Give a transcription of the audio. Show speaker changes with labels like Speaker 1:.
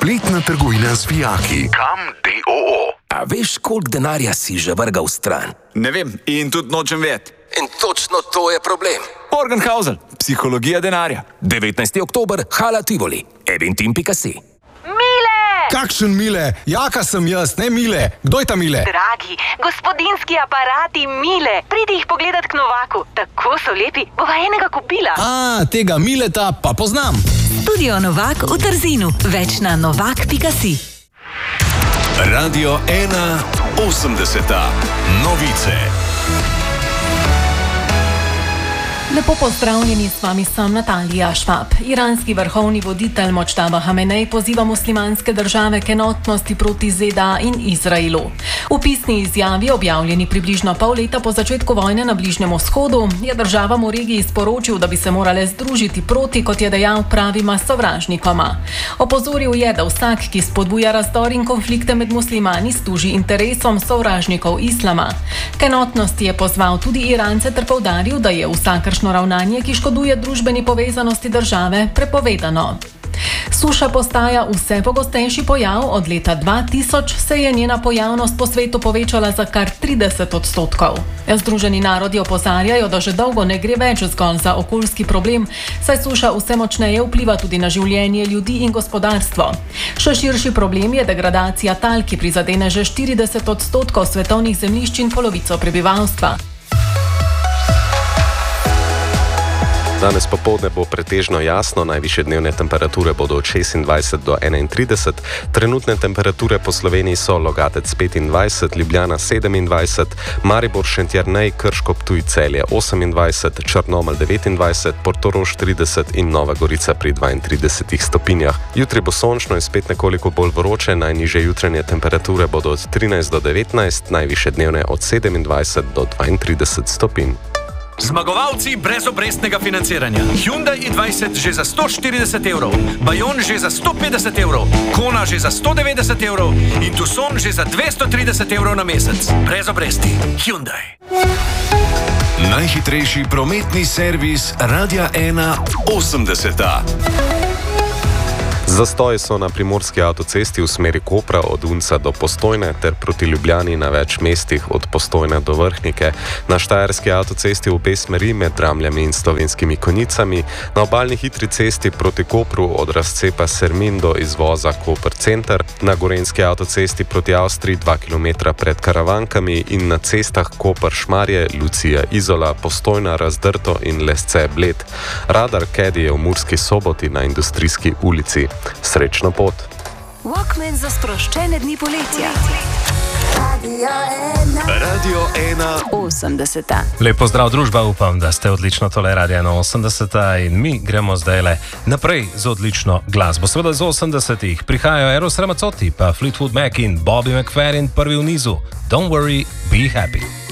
Speaker 1: Spletna trgovina z vijaki. Kam.do.
Speaker 2: A veš, koliko denarja si že vrgal stran?
Speaker 3: Ne vem in tudi nočem vedeti.
Speaker 2: In točno to je problem.
Speaker 3: Morgenhausel, psihologija denarja.
Speaker 2: 19. oktober, Hala Tivoli, eventim.si.
Speaker 4: Kakšen Mile? Jaka sem jaz, ne Mile. Kdo je ta Mile?
Speaker 5: Dragi, gospodinski aparati Mile. Pridi jih pogledat k Novaku. Tako so lepi, bova enega kupila.
Speaker 4: Tega Mileta pa poznam.
Speaker 6: Studio Novak v Trzinu. Več na novak.si.
Speaker 1: Radio 1 80. Novice.
Speaker 7: Lepo pozdravljeni, s vami sem Natalija Švab. Iranski vrhovni voditelj Močtaba Hamenej poziva muslimanske države k enotnosti proti ZDA in Izraelu. V pisni izjavi, objavljeni približno pol leta po začetku vojne na Bližnjem vzhodu, je državam v regiji sporočil, da bi se morale združiti proti, kot je dejal, pravima sovražnikoma. Opozoril je, da vsak, ki spodbuja razdor in konflikte med muslimani, služi interesom sovražnikov islama. K enotnosti je pozval tudi Irance ter poudaril, da je vsakršno ravnanje, ki škoduje družbeni povezanosti države, prepovedano. Suša postaja vse pogostejši pojav. Od leta 2000 se je njena pojavnost po svetu povečala za kar 30%. Združeni narodi opozarjajo, da že dolgo ne gre več zgolj za okoljski problem, saj suša vse močneje vpliva tudi na življenje ljudi in gospodarstvo. Še širši problem je degradacija tal, ki prizadene že 40% svetovnih zemljišč in polovico prebivalstva.
Speaker 8: Danes popoldne bo pretežno jasno, najvišje dnevne temperature bodo od 26 do 31, trenutne temperature po Sloveniji so Logatec 25, Ljubljana 27, Maribor, Šentjernej, Krško, Ptuj, Celje 28, Črnomelj 29, Portorož 30 in Nova Gorica pri 32 stopinjah. Jutri bo sončno in spet nekoliko bolj vroče, najnižje jutranje temperature bodo od 13 do 19, najvišje dnevne od 27 do 32 stopinj.
Speaker 9: Zmagovalci brezobrestnega financiranja. Hyundai i20 že za 140 evrov, Bayon že za 150 evrov, Kona že za 190 evrov in Tucson že za 230 evrov na mesec. Brez obresti. Hyundai.
Speaker 1: Najhitrejši prometni servis Radia 1 80.
Speaker 8: Zastoji so na primorski avtocesti v smeri Kopra od Unca do Postojne ter proti Ljubljani na več mestih od Postojne do Vrhnike, na štajerski avtocesti v obe smeri med Dramljami in Slovenskimi Konjicami, na obalni hitri cesti proti Kopru od razcepa Sermin do izvoza Koper Center, na gorenjski avtocesti proti Avstriji 2 km pred Karavankami in na cestah Koper Šmarje, Lucija Izola, Postojna, Razdrto in Lesce Bled. Radar Kedi je v Murski Soboti na Industrijski ulici. Srečno pot!
Speaker 6: Walkman za sproščene dni poletja.
Speaker 1: Radio 1
Speaker 6: 80.
Speaker 10: Lep pozdrav, družba, upam, da ste odlično tole Radio 1 80 in mi gremo zdajle naprej z odlično glasbo. Seveda iz 80-ih prihajajo Eros Ramazzotti, pa Fleetwood Mac in Bobby McFerrin prvi v nizu. Don't worry, be happy.